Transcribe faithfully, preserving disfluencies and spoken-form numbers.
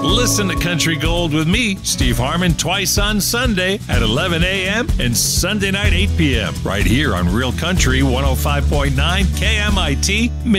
Listen to Country Gold with me, Steve Harmon, twice on Sunday at eleven a.m. and Sunday night eight p.m. right here on Real Country one oh five point nine K M I T.